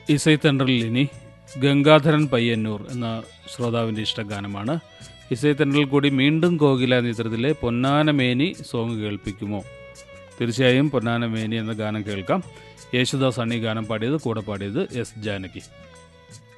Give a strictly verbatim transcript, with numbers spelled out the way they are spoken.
ഇസൈത്തണ്ടറിൽ ഇനി ഗംഗാധരൻ പയ്യന്നൂർ എന്ന ശ്രോതാവിൻ്റെ ഇഷ്ടഗാനമാണ്. ഇസൈത്തണ്ടറിൽ കൂടി വീണ്ടും കോകില എന്ന ചിത്രത്തിലെ പൊന്നാനമേനി സോങ് കേൾപ്പിക്കുമോ? തീർച്ചയായും പൊന്നാനമേനി എന്ന ഗാനം കേൾക്കാം. യേശുദാസാണ് ഈ ഗാനം പാടിയത്. കൂടെ പാടിയത് എസ് ജാനകി.